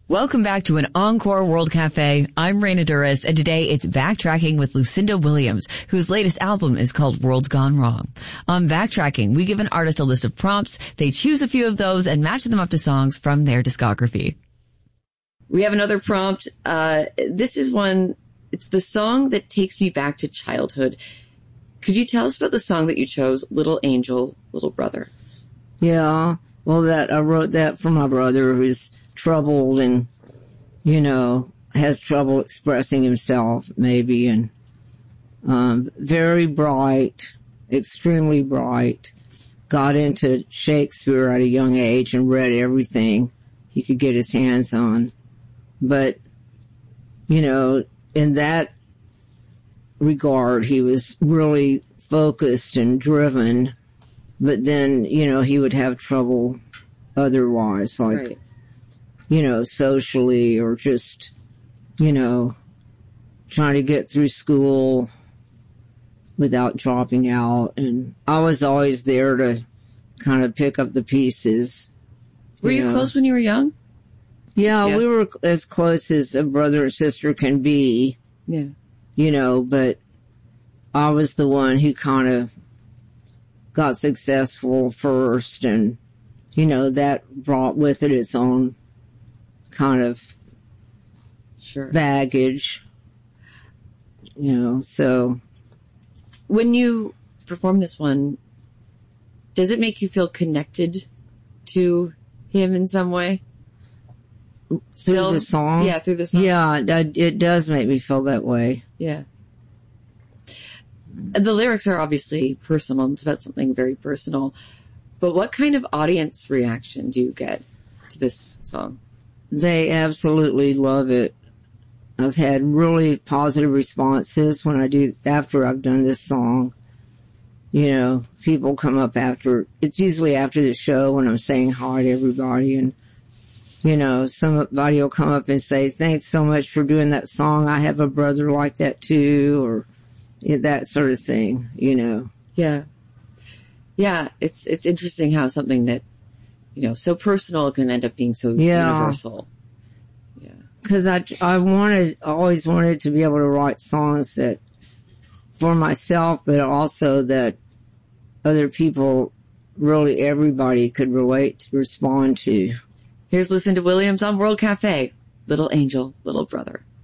Welcome back to an Encore World Cafe. I'm Raina Duras, and today it's Backtracking with Lucinda Williams, whose latest album is called World's Gone Wrong. On Backtracking, we give an artist a list of prompts. They choose a few of those and match them up to songs from their discography. We have another prompt. This is one, it's the song that takes me back to childhood. Could you tell us about the song that you chose, Little Angel, Little Brother? Yeah, well, that I wrote that for my brother who's troubled and, has trouble expressing himself, maybe, and very bright, extremely bright. Got into Shakespeare at a young age and read everything he could get his hands on. But, in that regard, he was really focused and driven. But then, he would have trouble otherwise, like, Right. Socially or just, trying to get through school without dropping out. And I was always there to kind of pick up the pieces. Were you close when you were young? Yeah, we were as close as a brother and sister can be. Yeah. But I was the one who kind of got successful first, and, that brought with it its own kind of baggage, so. When you perform this one, does it make you feel connected to him in some way? Through the song? Yeah, through the song. Yeah, it does make me feel that way. Yeah. The lyrics are obviously personal. It's about something very personal. But what kind of audience reaction do you get to this song? They absolutely love it. I've had really positive responses after I've done this song. People come up after, it's usually after the show when I'm saying hi to everybody, and, somebody will come up and say, thanks so much for doing that song. I have a brother like that too, or that sort of thing, Yeah. Yeah, it's interesting how something that, so personal can end up being so universal. Yeah. Because I always wanted to be able to write songs that, for myself, but also that other people, really everybody could respond to. Here's Lucinda Williams on World Cafe. Little Angel, Little Brother.